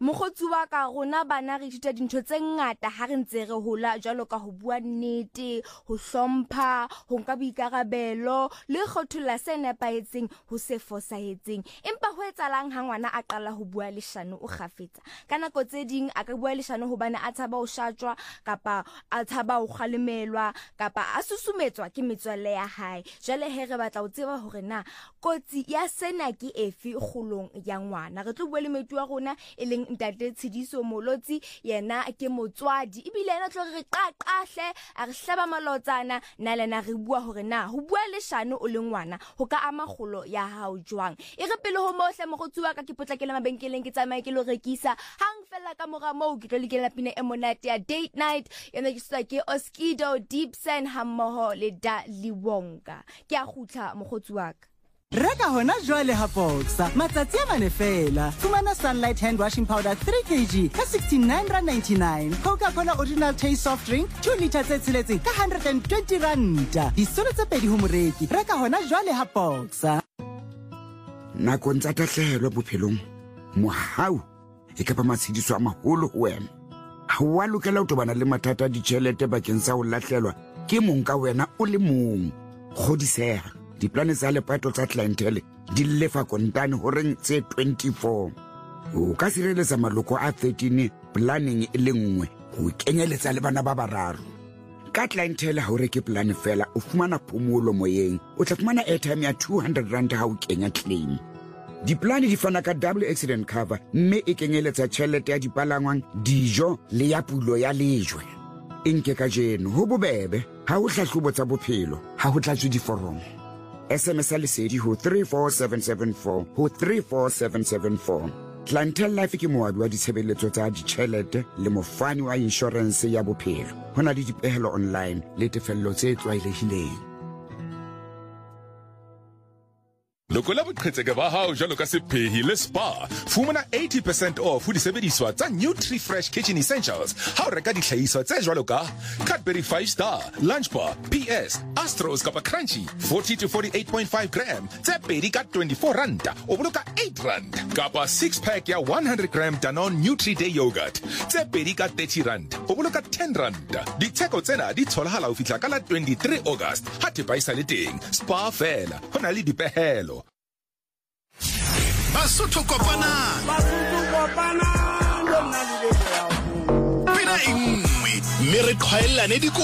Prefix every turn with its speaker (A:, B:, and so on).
A: Mokgotsi wa ka rona bana re ithuta dintho tse ngata ha re ntse re hola jwalo ka ho bua nnete, ho hlompha, ho nka boikarabelo le kgotholla se nepaetseng ho se fosahetseng. Empa ho etsalang ha ngwana a qala ho bua leshano o kgafetsa. Ka nako tse ding a ka bua leshano hobane a tshaba ho shatjwa kapa a tshaba ho khalemelwa kapa a susumetswa ke metswalle ya hae. Jwale he re batla ho tseba hore na kotsi ya sena ke efe kgolong ya ngwana. Re tlo bua le metu wa rona e leng Ntate Tshidiso Molotsi, yena ke motswadi ebile ena tlo re qaqahle a re hlaba malotsana na lena re bua hore na ho bua leshano o le ngwana ho ka ama kgolo ya hao jwang. E re pele ho mohle mokgotsi wa ka ke potlakela mabenkeleng ke tsamaye ke lo rekisa hang fela ka mora moo ke tlo lekela pina e monate ya Date Night yena ke tswa ke Oskido Deepsen hammoho le Da Liwonga. Ke a khutla mokgotsi wa ka.
B: Reka hona jwale ha Boxer matsatsi a mane fela. Fumana Sunlight hand washing powder 3 kg ka 69.99 rand. Coca-Cola original taste soft drink 2 liters tse tsheletseng ka 120 rand. Disolo tse pedi ho moreki. Reka hona jwale ha Boxer.
C: Nakong tsa tahlehelo bophelong mohau e ka ba matshediso a maholo ho wena. Ha wa lokela ho tobana le mathata a ditjhelete bakeng sa ho lahlelwa ke mong ka wena o le mong. Kgodiseha diplane tsa lepato tsa clientele di lefa kontane horeng tse 24. O ka sireletsa maloko a 13 planning e le nngwe ho kenyeletsa le bana ba bararo. Ka clientele ha o reke plan fela o fumana phomolo moyeng. O tla fumana airtime ya 200 rand ha o kenya claim. Diplane di fana ka double accident cover mme e kenyeletsa tjhelete ya dipalangwang, dijo le ya pulo ya lejwe. Enke ka jeno ho bobebe ha o hlahlobo tsa bophelo ha ho tlatswe diforomo. SMS lesedi ho 34774 ho 34774. Clientele Life ke moabi wa ditshebeletso tsa ditjhelete le mofani wa insurance ya bophelo. Hona le dipehelo online le tefello tse tlwaelehileng.
D: Lokola boqhetseke ba hao jwalo ka sephehi le spa. Fumana 80% off ho disebediswa tsa Nutri-Fresh Kitchen Essentials. Ha o reka dihlahiswa tse jwalo ka Cadbury 5 Star, Lunch Bar, PS, Astros kapa Crunchy 40 to 48.5 gram. Tse pedi ka 24 rand. O boloka 8 rand. Kapa 6 pack ya 100 gram Danone Nutri-Day yogurt. Tse pedi ka 30 rand. O boloka 10 rand. Ditheko tsena di tholahala ho fihla ka la 23 August. Ha te baisa le teng. Spa fela. Hona le dipehelo.
E: Basotho kopana pina e nngwe mme re qhwaellane